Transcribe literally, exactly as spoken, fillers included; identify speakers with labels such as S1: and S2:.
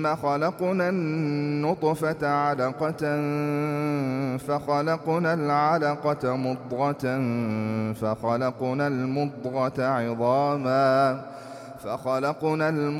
S1: ثم خلقنا النطفة علقة فخلقنا العلقة مضغة فخلقنا المضغة عظاما فخلقنا